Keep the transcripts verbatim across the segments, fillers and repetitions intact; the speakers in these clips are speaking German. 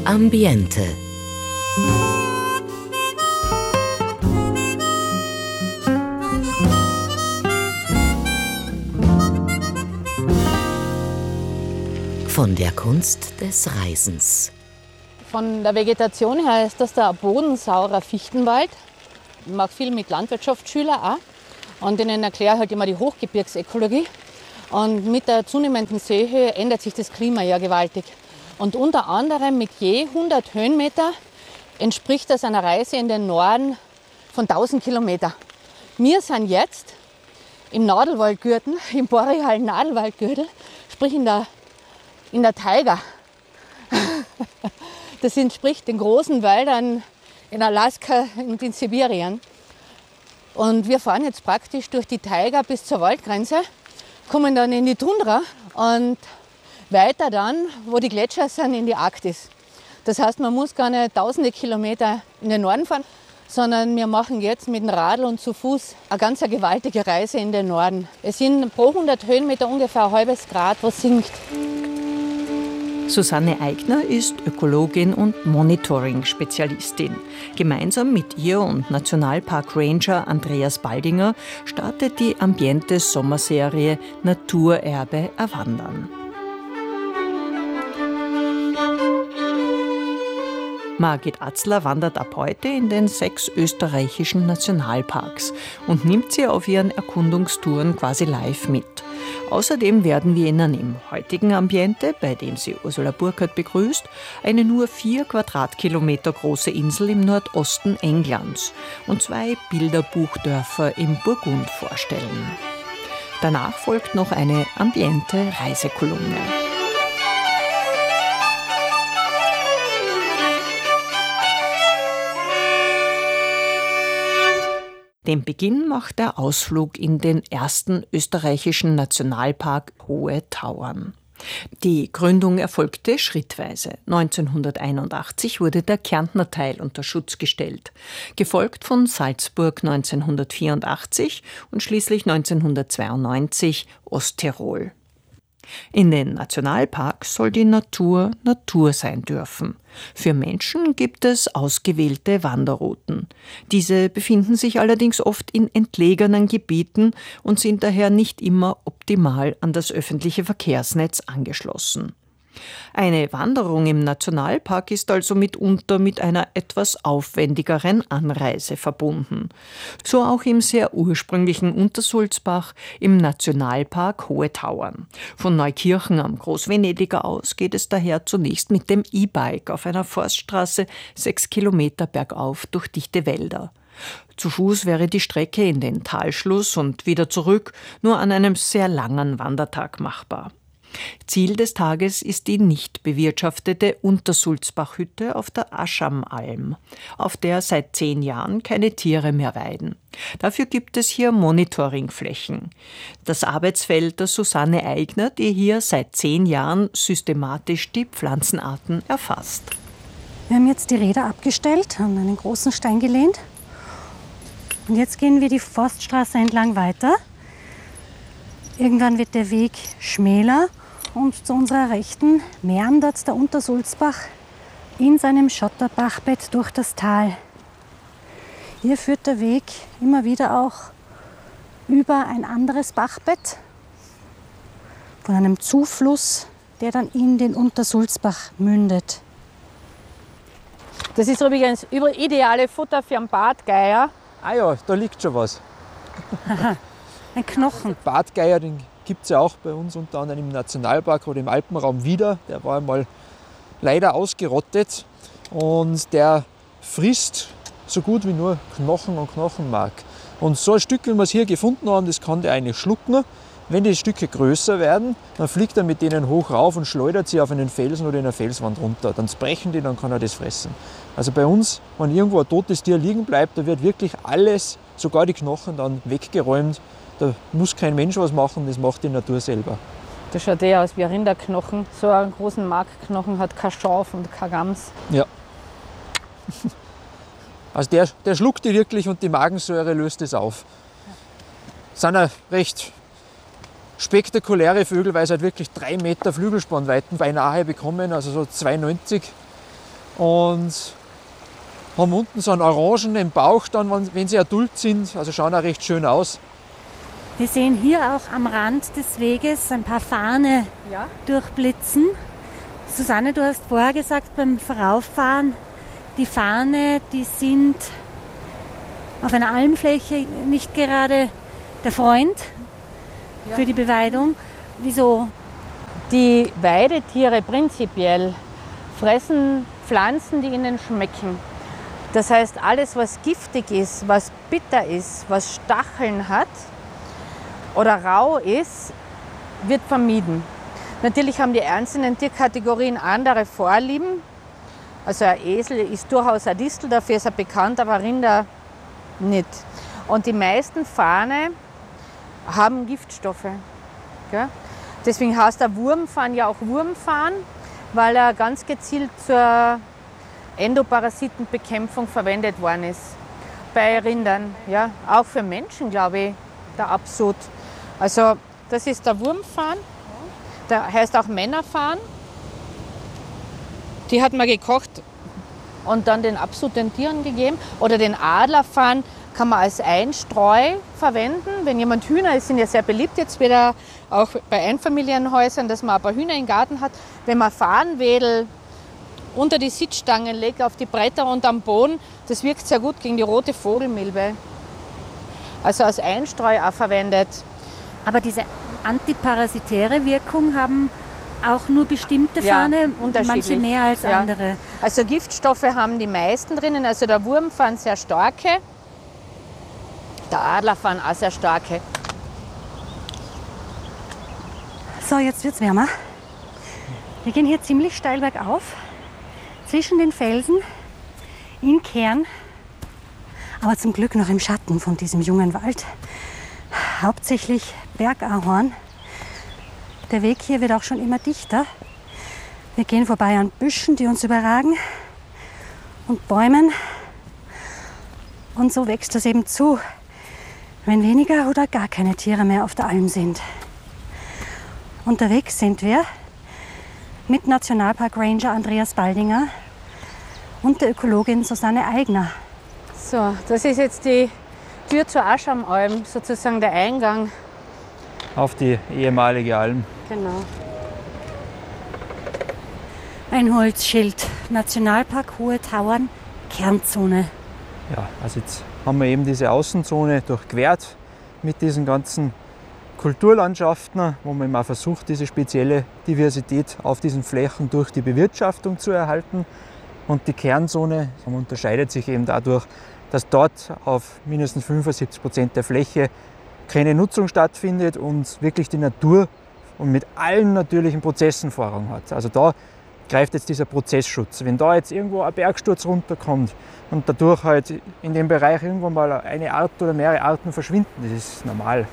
Ambiente. Von der Kunst des Reisens. Von der Vegetation her ist das der bodensaurer Fichtenwald. Ich mache viel mit Landwirtschaftsschülern auch. Und denen erkläre ich halt immer die Hochgebirgsökologie. Und mit der zunehmenden Seehöhe ändert sich das Klima ja gewaltig. Und unter anderem mit je hundert Höhenmeter entspricht das einer Reise in den Norden von tausend Kilometern. Wir sind jetzt im Nadelwaldgürtel, im borealen Nadelwaldgürtel, sprich in der, in der Taiga. Das entspricht den großen Wäldern in Alaska und in Sibirien. Und wir fahren jetzt praktisch durch die Taiga bis zur Waldgrenze, kommen dann in die Tundra und weiter dann, wo die Gletscher sind, in die Arktis. Das heißt, man muss gar nicht tausende Kilometer in den Norden fahren, sondern wir machen jetzt mit dem Radl und zu Fuß eine ganz gewaltige Reise in den Norden. Es sind pro hundert Höhenmeter ungefähr ein halbes Grad, was sinkt. Susanne Aigner ist Ökologin und Monitoring-Spezialistin. Gemeinsam mit ihr und Nationalpark-Ranger Andreas Baldinger startet die Ambiente-Sommerserie Naturerbe erwandern. Margit Atzler wandert ab heute in den sechs österreichischen Nationalparks und nimmt sie auf ihren Erkundungstouren quasi live mit. Außerdem werden wir Ihnen im heutigen Ambiente, bei dem sie Ursula Burkhardt begrüßt, eine nur vier Quadratkilometer große Insel im Nordosten Englands und zwei Bilderbuchdörfer im Burgund vorstellen. Danach folgt noch eine Ambiente-Reisekolumne. Den Beginn macht der Ausflug in den ersten österreichischen Nationalpark Hohe Tauern. Die Gründung erfolgte schrittweise. neunzehnhunderteinundachtzig wurde der Kärntner Teil unter Schutz gestellt, gefolgt von Salzburg neunzehnhundertvierundachtzig und schließlich neunzehnhundertzweiundneunzig Osttirol. In den Nationalparks soll die Natur Natur sein dürfen. Für Menschen gibt es ausgewählte Wanderrouten. Diese befinden sich allerdings oft in entlegenen Gebieten und sind daher nicht immer optimal an das öffentliche Verkehrsnetz angeschlossen. Eine Wanderung im Nationalpark ist also mitunter mit einer etwas aufwendigeren Anreise verbunden. So auch im sehr ursprünglichen Untersulzbach im Nationalpark Hohe Tauern. Von Neukirchen am Großvenediger aus geht es daher zunächst mit dem E-Bike auf einer Forststraße sechs Kilometer bergauf durch dichte Wälder. Zu Fuß wäre die Strecke in den Talschluss und wieder zurück nur an einem sehr langen Wandertag machbar. Ziel des Tages ist die nicht bewirtschaftete Untersulzbachhütte auf der Aschamalm, auf der seit zehn Jahren keine Tiere mehr weiden. Dafür gibt es hier Monitoringflächen. Das Arbeitsfeld der Susanne Aigner, die hier seit zehn Jahren systematisch die Pflanzenarten erfasst. Wir haben jetzt die Räder abgestellt, haben einen großen Stein gelehnt und jetzt gehen wir die Forststraße entlang weiter. Irgendwann wird der Weg schmäler und zu unserer Rechten meandert der Untersulzbach in seinem Schotterbachbett durch das Tal. Hier führt der Weg immer wieder auch über ein anderes Bachbett von einem Zufluss, der dann in den Untersulzbach mündet. Das ist übrigens ideale Futter für einen Bartgeier. Ah ja, da liegt schon was. Ein Knochen. Bartgeier, den gibt es ja auch bei uns unter anderem im Nationalpark oder im Alpenraum wieder. Der war einmal leider ausgerottet und der frisst so gut wie nur Knochen und Knochenmark. Und so ein Stück, wie wir es hier gefunden haben, das kann der eine schlucken. Wenn die Stücke größer werden, dann fliegt er mit denen hoch rauf und schleudert sie auf einen Felsen oder in eine Felswand runter. Dann brechen die, dann kann er das fressen. Also bei uns, wenn irgendwo ein totes Tier liegen bleibt, da wird wirklich alles, sogar die Knochen, dann weggeräumt. Da muss kein Mensch was machen, das macht die Natur selber. Das schaut eher aus wie ein Rinderknochen. So einen großen Markknochen hat kein Schaf und kein Gams. Ja. Also der, der schluckt die wirklich und die Magensäure löst es auf. Das sind ja recht spektakuläre Vögel, weil sie halt wirklich drei Meter Flügelspannweiten beinahe bekommen, also so zwei Meter neunzig. und haben unten so einen orangenen Bauch dann, wenn, wenn sie adult sind. Also schauen auch recht schön aus. Wir sehen hier auch am Rand des Weges ein paar Farne Ja. durchblitzen. Susanne, du hast vorher gesagt, beim Vorauffahren, die Farne, die sind auf einer Almfläche nicht gerade der Freund Ja. für die Beweidung. Wieso? Die Weidetiere prinzipiell fressen Pflanzen, die ihnen schmecken. Das heißt, alles, was giftig ist, was bitter ist, was Stacheln hat oder rau ist, wird vermieden. Natürlich haben die einzelnen Tierkategorien andere Vorlieben. Also ein Esel ist durchaus ein Distel, dafür ist er bekannt, aber Rinder nicht. Und die meisten Farne haben Giftstoffe. Gell? Deswegen heißt der Wurmfarn ja auch Wurmfarn, weil er ganz gezielt zur Endoparasitenbekämpfung verwendet worden ist. Bei Rindern, ja, auch für Menschen, glaube ich, der Absud. Also das ist der Wurmfarn, der heißt auch Männerfarn. Die hat man gekocht und dann den Absud den Tieren gegeben. Oder den Adlerfarn kann man als Einstreu verwenden. Wenn jemand Hühner ist, sind ja sehr beliebt jetzt wieder auch bei Einfamilienhäusern, dass man ein paar Hühner im Garten hat. Wenn man Farnwedel unter die Sitzstangen legt, auf die Bretter und am Boden, das wirkt sehr gut gegen die rote Vogelmilbe. Also als Einstreu auch verwendet. Aber diese antiparasitäre Wirkung haben auch nur bestimmte Ja, Farne, unterschiedlich. manche mehr als Ja. andere. Also Giftstoffe haben die meisten drinnen, also der Wurmfarn sehr starke, der Adlerfarn auch sehr starke. So, jetzt wird's wärmer. Wir gehen hier ziemlich steil bergauf, zwischen den Felsen, in Kern, aber zum Glück noch im Schatten von diesem jungen Wald. Hauptsächlich Bergahorn. Der Weg hier wird auch schon immer dichter. Wir gehen vorbei an Büschen, die uns überragen, und Bäumen. Und so wächst das eben zu, wenn weniger oder gar keine Tiere mehr auf der Alm sind. Unterwegs sind wir mit Nationalpark Ranger Andreas Baldinger und der Ökologin Susanne Aigner. So, das ist jetzt die Tür zur Aschamalm, sozusagen der Eingang. Auf die ehemalige Alm. Genau. Ein Holzschild, Nationalpark Hohe Tauern, Kernzone. Ja, also jetzt haben wir eben diese Außenzone durchquert mit diesen ganzen Kulturlandschaften, wo man mal versucht, diese spezielle Diversität auf diesen Flächen durch die Bewirtschaftung zu erhalten. Und die Kernzone unterscheidet sich eben dadurch, dass dort auf mindestens fünfundsiebzig Prozent der Fläche keine Nutzung stattfindet und wirklich die Natur und mit allen natürlichen Prozessen Vorrang hat. Also da greift jetzt dieser Prozessschutz. Wenn da jetzt irgendwo ein Bergsturz runterkommt und dadurch halt in dem Bereich irgendwann mal eine Art oder mehrere Arten verschwinden, das ist normal.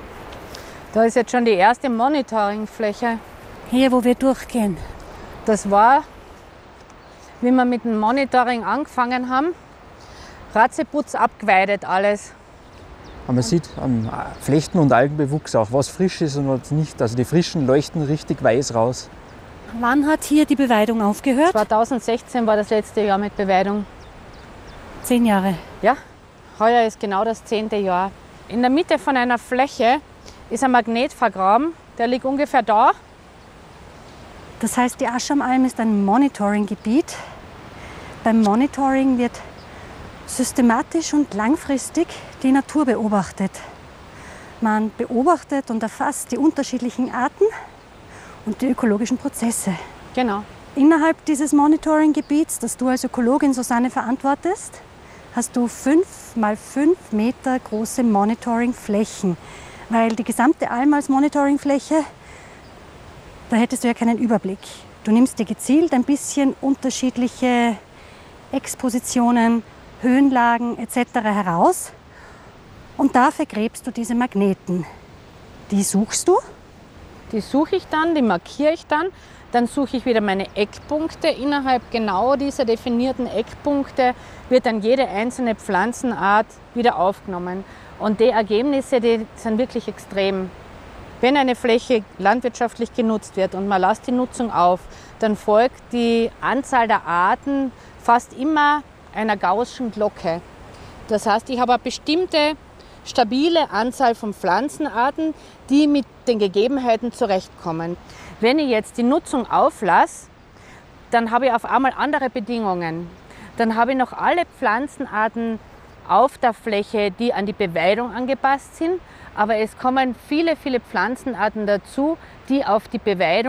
Da ist jetzt schon die erste Monitoringfläche. Hier, wo wir durchgehen. Das war, wie wir mit dem Monitoring angefangen haben, Ratzeputz abgeweidet alles. Aber man sieht am Flechten- und Algenbewuchs auch, was frisch ist und was nicht. Also die Frischen leuchten richtig weiß raus. Wann hat hier die Beweidung aufgehört? zweitausendsechzehn war das letzte Jahr mit Beweidung. Zehn Jahre. Ja, heuer ist genau das zehnte Jahr. In der Mitte von einer Fläche ist ein Magnet vergraben, der liegt ungefähr da. Das heißt, die Aschamalm ist ein Monitoringgebiet. Beim Monitoring wird systematisch und langfristig die Natur beobachtet. Man beobachtet und erfasst die unterschiedlichen Arten und die ökologischen Prozesse. Genau. Innerhalb dieses Monitoringgebiets, das du als Ökologin Susanne verantwortest, hast du fünf mal fünf Meter große Monitoringflächen. Weil die gesamte Alm als Monitoringfläche, da hättest du ja keinen Überblick. Du nimmst dir gezielt ein bisschen unterschiedliche Expositionen, Höhenlagen et cetera heraus und da vergräbst du diese Magneten. Die suchst du? Die suche ich dann, die markiere ich dann. Dann suche ich wieder meine Eckpunkte. Innerhalb genau dieser definierten Eckpunkte wird dann jede einzelne Pflanzenart wieder aufgenommen. Und die Ergebnisse, die sind wirklich extrem. Wenn eine Fläche landwirtschaftlich genutzt wird und man lässt die Nutzung auf, dann folgt die Anzahl der Arten fast immer einer gaußschen Glocke. Das heißt, ich habe eine bestimmte stabile Anzahl von Pflanzenarten, die mit den Gegebenheiten zurechtkommen. Wenn ich jetzt die Nutzung auflasse, dann habe ich auf einmal andere Bedingungen. Dann habe ich noch alle Pflanzenarten auf der Fläche, die an die Beweidung angepasst sind, aber es kommen viele, viele Pflanzenarten dazu, die auf die Beweidung